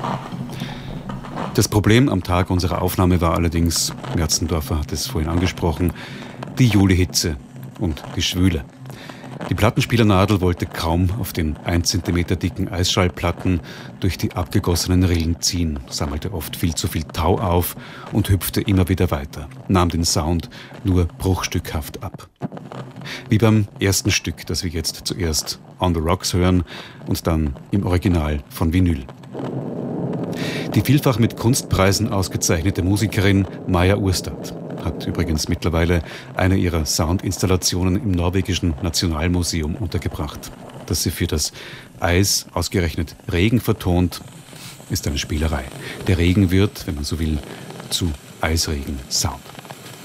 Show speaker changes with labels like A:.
A: Das Problem am Tag unserer Aufnahme war allerdings, Merzendorfer hat es vorhin angesprochen, die Julihitze und die Schwüle. Die Plattenspielernadel wollte kaum auf den 1 Zentimeter dicken Eisschallplatten durch die abgegossenen Rillen ziehen, sammelte oft viel zu viel Tau auf und hüpfte immer wieder weiter, nahm den Sound nur bruchstückhaft ab. Wie beim ersten Stück, das wir jetzt zuerst On the Rocks hören und dann im Original von Vinyl. Die vielfach mit Kunstpreisen ausgezeichnete Musikerin Maja Urstad hat übrigens mittlerweile eine ihrer Soundinstallationen im norwegischen Nationalmuseum untergebracht. Dass sie für das Eis ausgerechnet Regen vertont, ist eine Spielerei. Der Regen wird, wenn man so will, zu Eisregen-Sound.